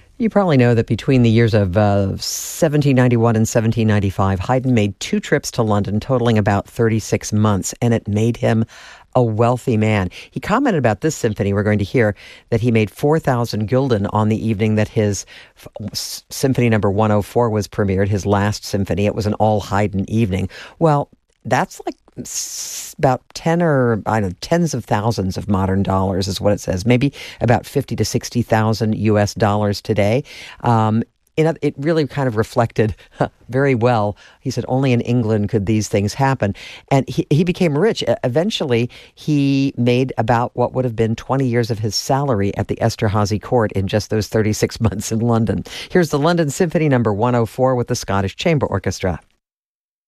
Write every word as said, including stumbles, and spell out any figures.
You probably know that between the years of uh, seventeen ninety-one and seventeen ninety-five, Haydn made two trips to London, totaling about thirty-six months, and it made him a wealthy man. He commented about this symphony we're going to hear that he made four thousand gulden on the evening that his f- Symphony number one oh four was premiered, his last symphony. It was an all Haydn evening. Well, that's like about ten or I don't know, tens of thousands of modern dollars is what it says. Maybe about fifty to sixty thousand U S dollars today. Um, it really kind of reflected very well. He said only in England could these things happen. And he, he became rich. Eventually, he made about what would have been twenty years of his salary at the Esterhazy court in just those thirty-six months in London. Here's the London Symphony number one oh four with the Scottish Chamber Orchestra.